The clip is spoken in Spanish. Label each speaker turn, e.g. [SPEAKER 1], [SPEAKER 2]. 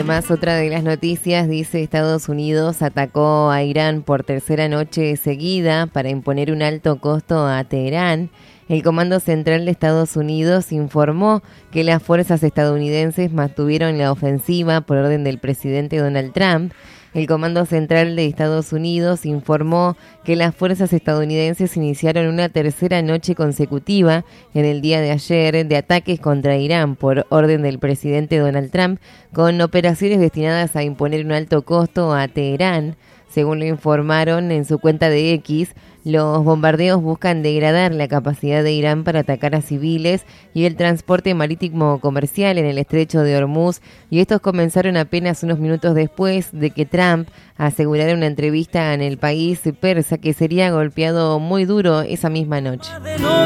[SPEAKER 1] Además, otra de las noticias dice: Estados Unidos atacó a Irán por tercera noche seguida para imponer un alto costo a Teherán. El Comando Central de Estados Unidos informó que las fuerzas estadounidenses mantuvieron la ofensiva por orden del presidente Donald Trump. El Comando Central de Estados Unidos informó que las fuerzas estadounidenses iniciaron una tercera noche consecutiva en el día de ayer de ataques contra Irán por orden del presidente Donald Trump, con operaciones destinadas a imponer un alto costo a Teherán. Según lo informaron en su cuenta de X, los bombardeos buscan degradar la capacidad de Irán para atacar a civiles y el transporte marítimo comercial en el estrecho de Hormuz, y estos comenzaron apenas unos minutos después de que Trump asegurara en una entrevista en el país persa que sería golpeado muy duro esa misma noche.